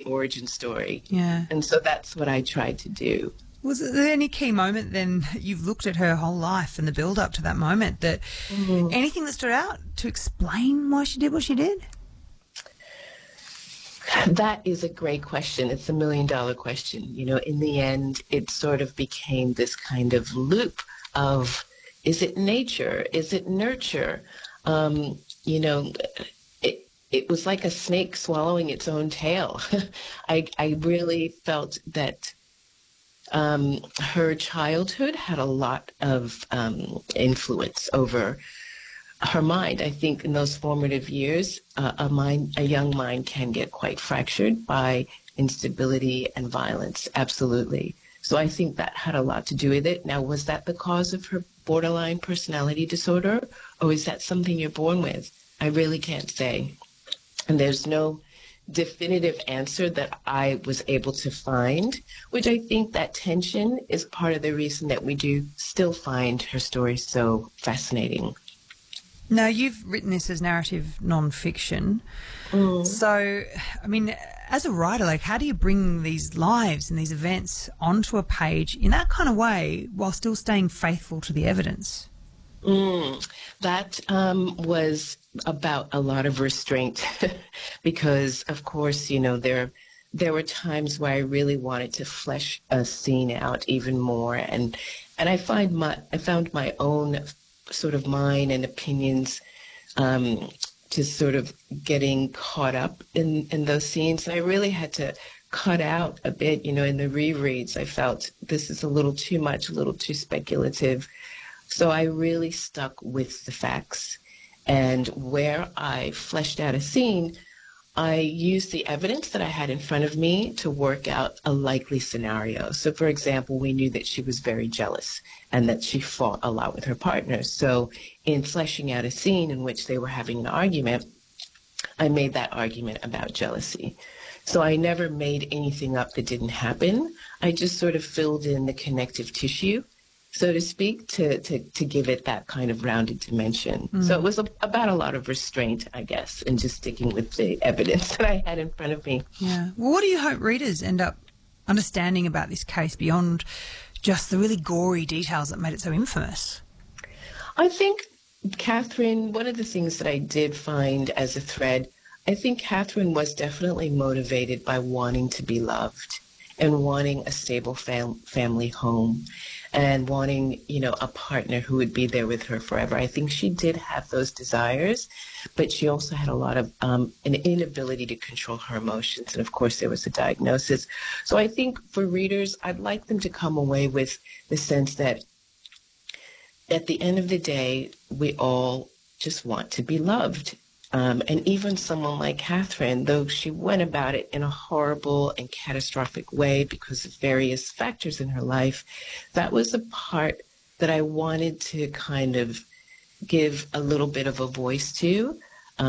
origin story. Yeah. And so that's what I tried to do. Was there any key moment then, you've looked at her whole life and the build up to that moment, that anything that stood out to explain why she did what she did? That is a great question. It's $1 million question. You know, in the end, it sort of became this kind of loop of, is it nature? Is it nurture? You know, it was like a snake swallowing its own tail. I really felt that her childhood had a lot of influence over her mind. I think in those formative years, a young mind can get quite fractured by instability and violence. Absolutely. So I think that had a lot to do with it. Now, was that the cause of her borderline personality disorder, or is that something you're born with? I really can't say. And there's no definitive answer that I was able to find, which I think that tension is part of the reason that we do still find her story so fascinating. Now, you've written this as narrative non-fiction. So, I mean, as a writer, like, how do you bring these lives and these events onto a page in that kind of way while still staying faithful to the evidence? That was about a lot of restraint because, of course, you know, there were times where I really wanted to flesh a scene out even more, and I found my own sort of mind and opinions just sort of getting caught up in those scenes. And I really had to cut out a bit, you know, in the rereads. I felt this is a little too much, a little too speculative. So I really stuck with the facts. And where I fleshed out a scene, I used the evidence that I had in front of me to work out a likely scenario. So, for example, we knew that she was very jealous and that she fought a lot with her partner. So in fleshing out a scene in which they were having an argument, I made that argument about jealousy. So I never made anything up that didn't happen. I just sort of filled in the connective tissue, so to speak, to give it that kind of rounded dimension. So it was about a lot of restraint, I guess, and just sticking with the evidence that I had in front of me. Yeah. Well, what do you hope readers end up understanding about this case beyond just the really gory details that made it so infamous? I think, Catherine, one of the things that I did find as a thread, I think Catherine was definitely motivated by wanting to be loved and wanting a stable family home and wanting, you know, a partner who would be there with her forever. I think she did have those desires, but she also had a lot of an inability to control her emotions. And of course, there was a diagnosis. So I think for readers, I'd like them to come away with the sense that at the end of the day, we all just want to be loved. And even someone like Catherine, though she went about it in a horrible and catastrophic way because of various factors in her life, that was a part that I wanted to kind of give a little bit of a voice to,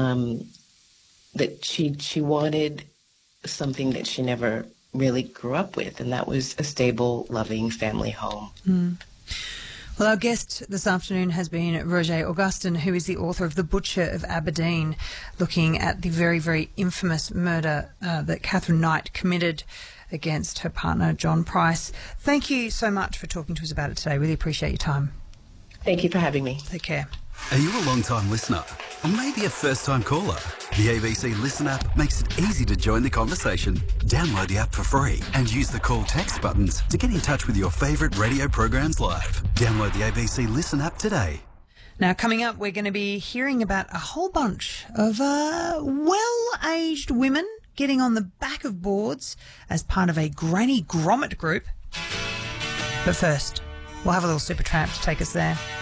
that she wanted something that she never really grew up with, and that was a stable, loving family home. Well, our guest this afternoon has been Roger Augustin, who is the author of The Butcher of Aberdeen, looking at the very, very infamous murder that Catherine Knight committed against her partner, John Price. Thank you so much for talking to us about it today. Really appreciate your time. Thank you for having me. Take care. Are you a long-time listener? Or maybe a first-time caller? The ABC Listen app makes it easy to join the conversation. Download the app for free and use the call text buttons to get in touch with your favourite radio programs live. Download the ABC Listen app today. Now, coming up, we're going to be hearing about a whole bunch of well-aged women getting on the back of boards as part of a granny grommet group. But first, we'll have a little Supertramp to take us there.